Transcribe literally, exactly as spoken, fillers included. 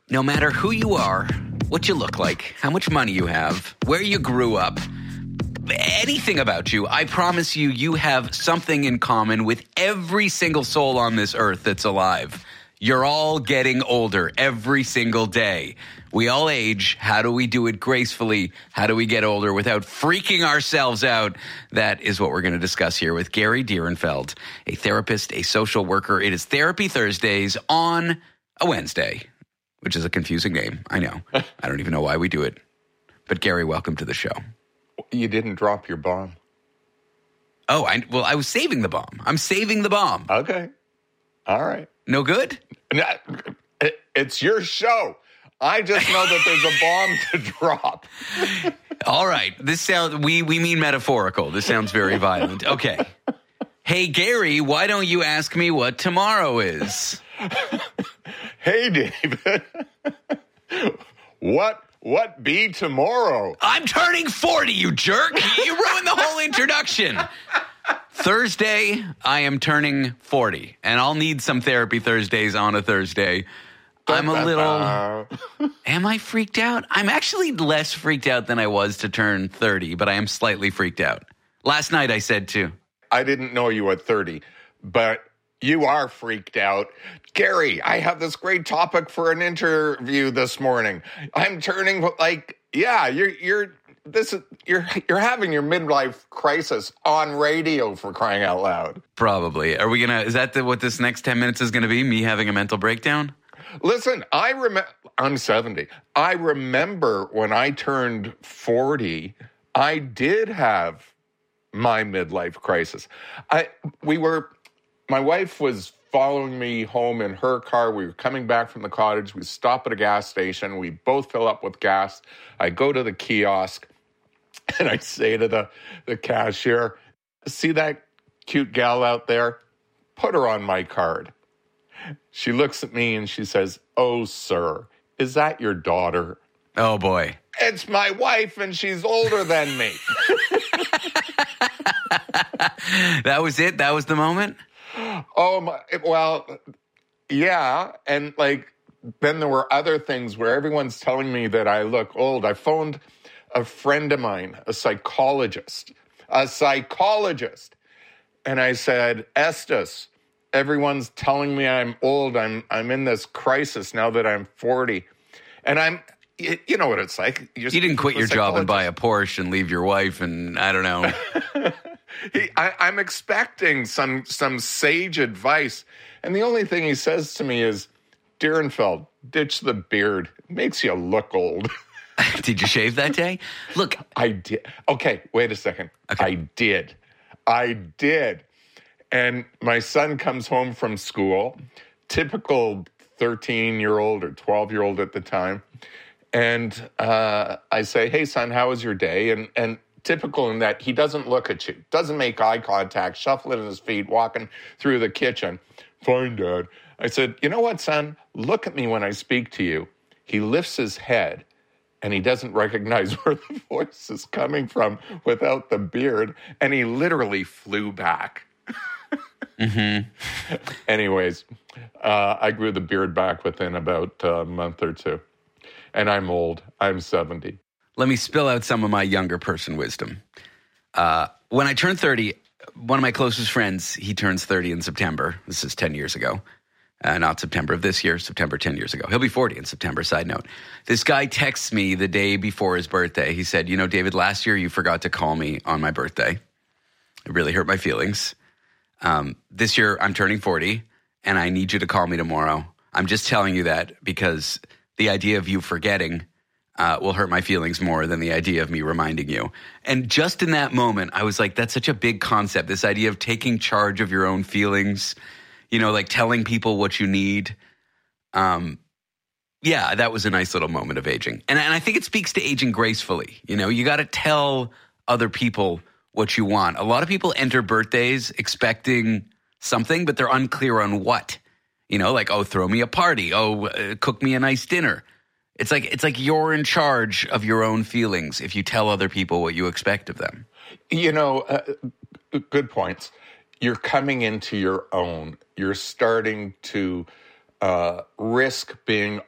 No matter who you are, what you look like, how much money you have, where you grew up, anything about you, I promise you, you have something in common with every single soul on this earth that's alive. You're all getting older every single day. We all age. How do we do it gracefully? How do we get older without freaking ourselves out? That is what we're going to discuss here with Gary Dierenfeld, a therapist, a social worker. It is Therapy Thursdays on a Wednesday, which is a confusing name. I know. I don't even know why we do it. But Gary, welcome to the show. You didn't drop your bomb. Oh, I, well, I was saving the bomb. I'm saving the bomb. Okay. All right. No good? No, it, it's your show. I just know that there's a bomb to drop. All right. This sounds, we, we mean metaphorical. This sounds very violent. Okay. Hey, Gary, why don't you ask me what tomorrow is? Hey, David. What what be tomorrow? I'm turning forty, you jerk. You ruined the whole introduction. Thursday, I am turning forty, and I'll need some Therapy Thursdays on a Thursday. I'm a little... Am I freaked out? I'm actually less freaked out than I was to turn thirty, but I am slightly freaked out. Last night I said too. I didn't know you at thirty, but you are freaked out. Gary, I have this great topic for an interview this morning. I'm turning like, yeah, you're you're this is you're you're having your midlife crisis on radio, for crying out loud. Probably. Are we gonna? Is that the, what this next ten minutes is gonna be? Me having a mental breakdown? Listen, I remember. I'm seventy. I remember when I turned forty, I did have my midlife crisis. I we were. My wife was following me home in her car. We were coming back from the cottage. We stop at a gas station. We both fill up with gas. I go to the kiosk, and I say to the, the cashier, see that cute gal out there? Put her on my card. She looks at me and she says, oh, sir, is that your daughter? Oh, boy. It's my wife, and she's older than me. That was it? That was the moment? Oh, my, well, yeah. And like, then there were other things where everyone's telling me that I look old. I phoned a friend of mine, a psychologist, a psychologist. And I said, Estes, everyone's telling me I'm old. I'm, I'm in this crisis now that I'm forty. And I'm, you, you know what it's like. You're, you didn't quit your job and buy a Porsche and leave your wife and I don't know. He, I, I'm expecting some some sage advice. And the only thing he says to me is, Dierenfeld, ditch the beard. It makes you look old. Did you shave that day? Look. I did. Okay, wait a second. Okay. I did. I did. And my son comes home from school, typical thirteen-year-old or twelve-year-old at the time. And uh, I say, hey, son, how was your day? And and typical in that he doesn't look at you, doesn't make eye contact, shuffling his feet, walking through the kitchen. Fine, Dad. I said, you know what, son? Look at me when I speak to you. He lifts his head, and he doesn't recognize where the voice is coming from without the beard, and he literally flew back. Mm-hmm. Anyways, uh, I grew the beard back within about a month or two, and I'm old. I'm seventy. Let me spill out some of my younger person wisdom. Uh, when I turned thirty, one of my closest friends, he turns thirty in September. This is ten years ago. Uh, not September of this year, September ten years ago. He'll be forty in September, side note. This guy texts me the day before his birthday. He said, you know, David, last year you forgot to call me on my birthday. It really hurt my feelings. Um, this year I'm turning forty, and I need you to call me tomorrow. I'm just telling you that because the idea of you forgetting Uh, will hurt my feelings more than the idea of me reminding you. And just in that moment, I was like, that's such a big concept, this idea of taking charge of your own feelings, you know, like telling people what you need. Um, yeah, that was a nice little moment of aging. And, and I think it speaks to aging gracefully. You know, you got to tell other people what you want. A lot of people enter birthdays expecting something, but they're unclear on what. You know, like, oh, throw me a party. Oh, uh, cook me a nice dinner. It's like it's like you're in charge of your own feelings if you tell other people what you expect of them. You know, uh, good points. You're coming into your own. You're starting to uh, risk being